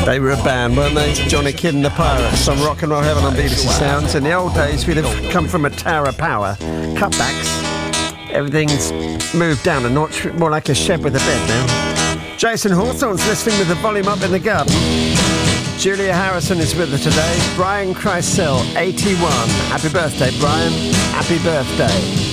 They were a band, weren't they? Johnny Kidd and the Pirates on Rock and Roll Heaven on BBC Sounds. In the old days, we'd have come from a tower of power. Cutbacks. Everything's moved down a notch, more like a shed with a bed now. Jason Hawthorne's listening with the volume up in the garden. Julia Harrison is with her today. Brian Kreisel, 81. Happy birthday, Brian. Happy birthday.